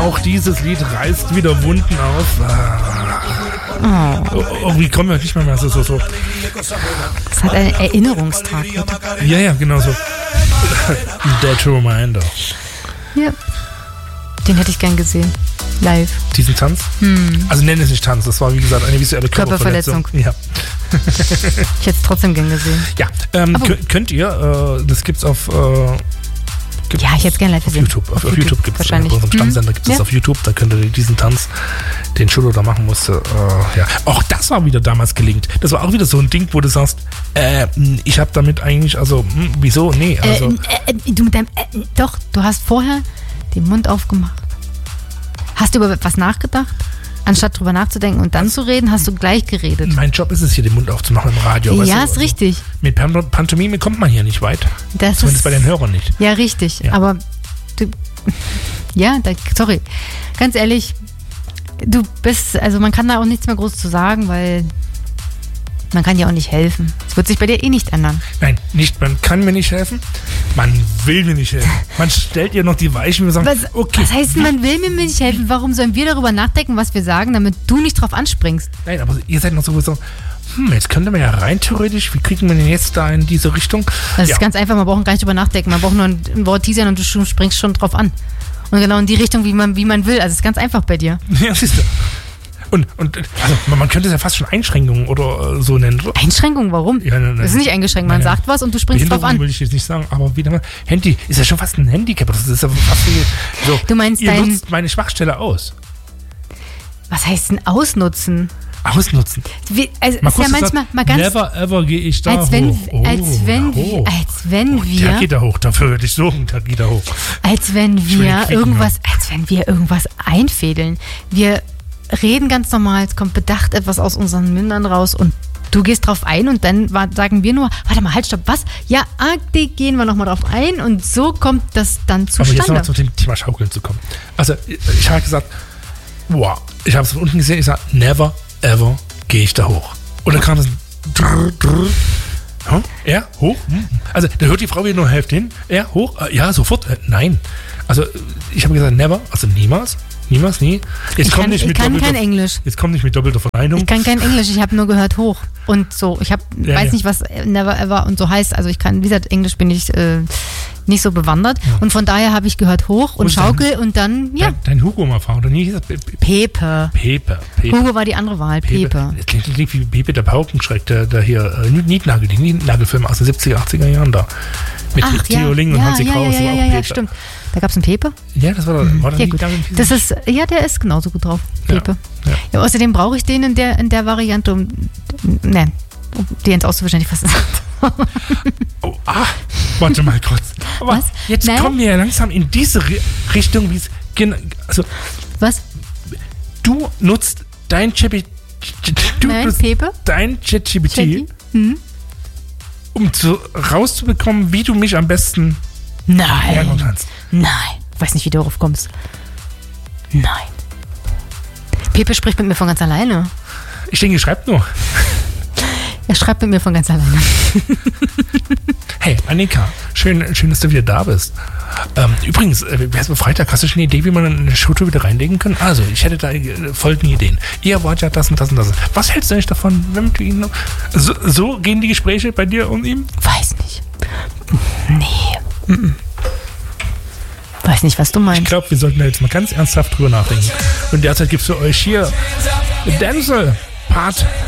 auch dieses Lied reißt wieder Wunden auf. Wie kommen wir nicht mehr so. Das hat einen Erinnerungstag. Ja, genau so. Dead Reminder. Ja. Den hätte ich gern gesehen. Live. Diesen Tanz? Also nenne es nicht Tanz, das war wie gesagt eine visuelle Körperverletzung. Ja. Ich hätte es trotzdem gern gesehen. Ja, könnt ihr, das gibt's auf ich hätte es gerne live gesehen. Auf YouTube gibt es wahrscheinlich. Bei unserem Stammsender gibt es auf YouTube, da könnt ihr diesen Tanz, den Schulo da machen musste. Auch das war wieder damals gelingt. Das war auch wieder so ein Ding, wo du sagst, ich habe damit eigentlich, wieso? Nee, also. Du mit deinem, doch, du hast vorher den Mund aufgemacht. Hast du über etwas nachgedacht? Anstatt drüber nachzudenken und dann zu reden, hast du gleich geredet. Mein Job ist es, hier den Mund aufzumachen im Radio. Ja, ist richtig. Mit Pantomime kommt man hier nicht weit. Zumindest bei den Hörern nicht. Ja, richtig. Ja. Aber sorry. Ganz ehrlich, du bist, also man kann da auch nichts mehr groß zu sagen, weil man kann dir auch nicht helfen. Es wird sich bei dir eh nicht ändern. Nein, man kann mir nicht helfen, man will mir nicht helfen. Man stellt ihr noch die Weichen und sagt, was heißt, man will mir nicht helfen? Warum sollen wir darüber nachdenken, was wir sagen, damit du nicht drauf anspringst? Nein, aber ihr seid noch sowieso, jetzt könnte man ja rein theoretisch, wie kriegen wir denn jetzt da in diese Richtung? Das ist ganz einfach, man braucht gar nicht drüber nachdenken. Man braucht nur ein Wort teasern und du springst schon drauf an. Und genau in die Richtung, wie man will. Also es ist ganz einfach bei dir. Ja, siehst du. Und also man könnte es ja fast schon Einschränkungen oder so nennen. Oder? Einschränkungen? Warum? Ja, das ist nicht eingeschränkt. Man sagt was und du springst drauf an. Will ich jetzt nicht sagen, aber wieder mal, Handy ist ja schon fast ein Handicap. Das ist ja fast wie so. Du meinst ihr nutzt meine Schwachstelle aus. Was heißt denn ausnutzen? Ausnutzen. Also ist ja manchmal mal ganz. Never ever gehe ich da hoch. Als wenn wir. Der geht da hoch, dafür würde ich suchen, der geht da hoch. Als wenn wir irgendwas einfädeln. Wir reden ganz normal, es kommt bedacht etwas aus unseren Mündern raus und du gehst drauf ein und dann sagen wir nur, warte mal, halt, stopp, was? Ja, gehen wir nochmal drauf ein und so kommt das dann zustande. Aber jetzt nochmal zu dem Thema Schaukeln zu kommen. Also, ich habe gesagt, ich habe es von unten gesehen, ich sage, never ever gehe ich da hoch. Und dann kam das er hoch? Also, da hört die Frau wieder nur Hälfte hin. Er hoch? Ja, sofort. Nein. Also, ich habe gesagt, never, also niemals. Niemals, nie. Ich kann kein Englisch. Jetzt kommt nicht mit doppelter Verneinung. Ich kann kein Englisch, ich habe nur gehört hoch. Und so, ich weiß nicht, was never ever und so heißt. Also ich kann, wie gesagt, Englisch bin ich nicht so bewandert. Ja. Und von daher habe ich gehört hoch und Schaukel und dann, ja. Dein Hugo mal fahren, oder nie hieß das? Pepe. Hugo war die andere Wahl, Pepe. Das klingt wie Pepe der Paukenschreck, der hier Nietnagel, die Nietnagelfilme aus den 70er, 80er Jahren da. Mit Theo Ling und Hansi Kraus. Ja, stimmt. Da gab es einen Pepe? Ja, das war ja, gut. Das ist, der ist genauso gut drauf, Pepe. Ja, außerdem brauche ich den in der Variante, um die ins auszuwahrscheinlich fast warte mal kurz. Aber was? Jetzt kommen wir ja langsam in diese Richtung, wie es was? Du nutzt dein ChatGPT, um rauszubekommen, wie du mich am besten ärgern kannst. Nein. Ich weiß nicht, wie du darauf kommst. Nein. Pepe spricht mit mir von ganz alleine. Ich denke, er schreibt nur. Er schreibt mit mir von ganz alleine. Hey, Annika, schön, dass du wieder da bist. Übrigens, Freitag, hast du schon eine Idee, wie man eine Showtour wieder reinlegen kann? Also, ich hätte da folgende Ideen. Ihr wollt ja das und das und das. Was hältst du eigentlich davon, wenn du ihn so gehen die Gespräche bei dir und ihm? Weiß nicht. Nee. Weiß nicht, was du meinst. Ich glaube, wir sollten da jetzt mal ganz ernsthaft drüber nachdenken. Und derzeit gibt es für euch hier Denzel Part